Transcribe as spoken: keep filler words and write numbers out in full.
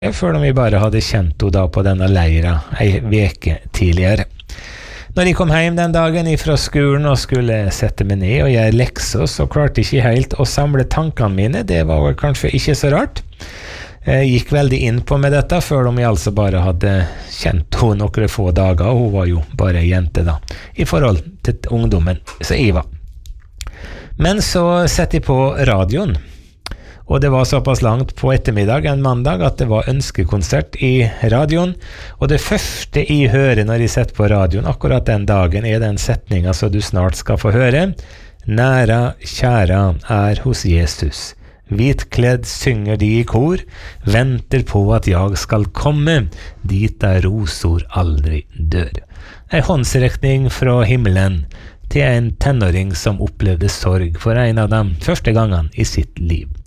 før vi bare hadde kjent henne da på denne leira ei veke tidligere. Når jeg kom hjem den dagen fra skolen og skulle sette meg ned og gjøre lekser, så klarte jeg ikke helt å samle tankene mine. Det var vel kanskje ikke så rart. Jeg gikk veldig inn på med dette, før de altså bare hadde kjent henne noen få dager, og hun var jo bare en jente da, i forhold til ungdommen, så jeg var. Men så sette jeg på radioen, og det var såpass langt på ettermiddag en mandag at det var ønskekonsert i radioen, og det første jeg hører når jeg setter på radioen akkurat den dagen er den setningen som du snart skal få høre. Næra, kjæra er hos Jesus. Hvitkledd synger de i kor, venter på at jeg skal komme, dit der rosor aldri dør. En håndsrekning fra himmelen til en tenåring som opplevde sorg for en av de første gangene i sitt liv.